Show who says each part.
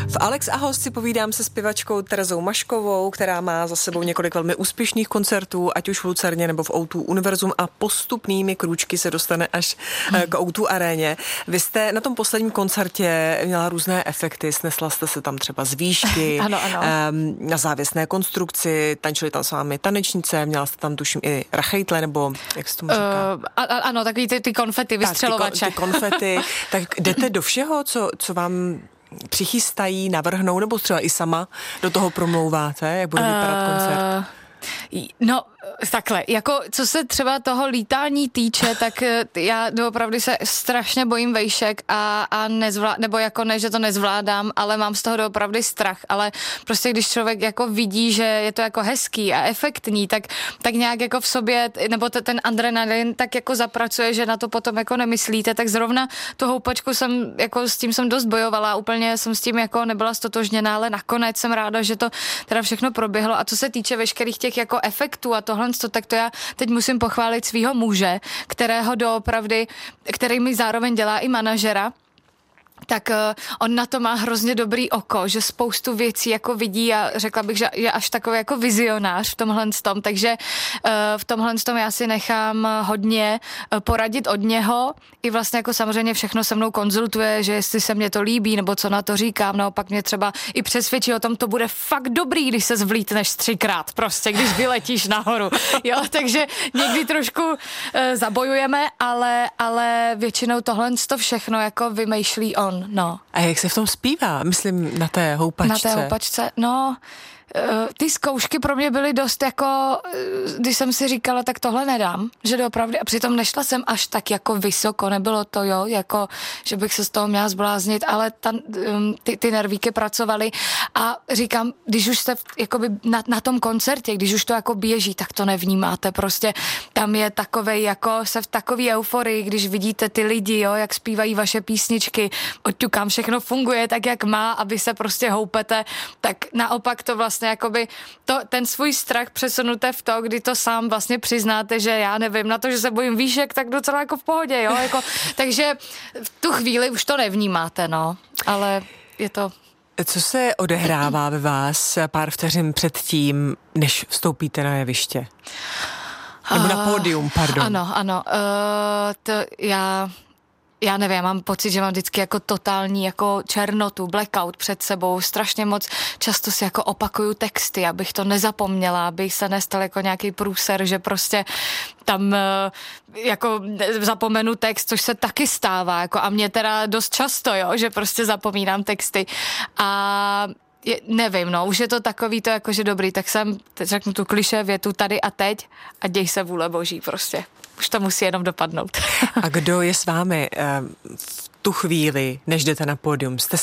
Speaker 1: V Alex a host si povídám se zpěvačkou Terezou Maškovou, která má za sebou několik velmi úspěšných koncertů, ať už v Lucerně nebo v O2 Univerzum, a postupnými krůčky se dostane až k O2 aréně. Vy jste na tom posledním koncertě měla různé efekty, snesla jste se tam třeba z výšky,
Speaker 2: ano.
Speaker 1: Na závěsné konstrukci, tančili tam s vámi tanečnice, měla jste tam tuším i rachejtle, nebo jak se tomu říká?
Speaker 2: Ano, takový ty konfety, vystřelovače.
Speaker 1: Ty konfety. Tak jdete do všeho, co vám přichystají, navrhnou, nebo třeba i sama do toho promlouváte, jak bude vypadat koncert?
Speaker 2: No, takhle, jako co se třeba toho lítání týče, tak já doopravdy se strašně bojím vejšek a nebo jako ne, že to nezvládám, ale mám z toho doopravdy strach, ale prostě když člověk jako vidí, že je to jako hezký a efektní, tak nějak jako v sobě, nebo ten adrenalin tak jako zapracuje, že na to potom jako nemyslíte, tak zrovna tu houpačku jsem, jako s tím jsem dost bojovala, úplně jsem s tím jako nebyla stotožněná, ale nakonec jsem ráda, že to teda všechno proběhlo. A co se týče veškerých těch jako efektů a tohle, tak to já teď musím pochválit svýho muže, kterého doopravdy, který mi zároveň dělá i manažera, tak on na to má hrozně dobrý oko, že spoustu věcí jako vidí a řekla bych, že je až takový jako vizionář v tomhle tom, takže v tomhle tom já si nechám hodně poradit od něho i vlastně jako samozřejmě všechno se mnou konzultuje, že jestli se mně to líbí nebo co na to říkám, naopak mě třeba i přesvědčí o tom, to bude fakt dobrý, když se zvlítneš 3krát prostě, když vyletíš nahoru, jo, takže někdy trošku zabojujeme, ale většinou tohle to všechno jako vymýšlí on. No.
Speaker 1: A jak se v tom zpívá? Myslím na té houpačce.
Speaker 2: Na té houpačce, no, ty zkoušky pro mě byly dost jako, když jsem si říkala, tak tohle nedám, že doopravdy, a přitom nešla jsem až tak jako vysoko, nebylo to, jo, jako, že bych se z toho měla zbláznit, ale ty nervíky pracovaly a říkám, když už jste jakoby na tom koncertě, když už to jako běží, tak to nevnímáte, prostě tam je takovej, jako se v takový euforii, když vidíte ty lidi, jo, jak zpívají vaše písničky, odťukám, všechno funguje tak, jak má, a vy se prostě houpete, tak naopak to vlastně jakoby ten svůj strach přesunuté v to, kdy to sám vlastně přiznáte, že já nevím, na to, že se bojím výšek, tak docela jako v pohodě, jo, jako, takže v tu chvíli už to nevnímáte, no, ale je to...
Speaker 1: Co se odehrává ve vás pár vteřin před tím, než vstoupíte na jeviště? Nebo na pódium, pardon.
Speaker 2: Ano, já nevím, já mám pocit, že mám vždycky jako totální jako černotu, blackout před sebou, strašně moc často si jako opakuju texty, abych to nezapomněla, abych se nestal jako nějaký průser, že prostě tam jako zapomenu text, což se taky stává, jako a mě teda dost často, jo, že prostě zapomínám texty a nevím, no, už je to takový to jako, že dobrý, tak jsem, teď řeknu tu klišé větu tady a teď a děj se vůle boží prostě. Už to musí jenom dopadnout.
Speaker 1: A kdo je s vámi v tu chvíli, než jdete na pódium? Jste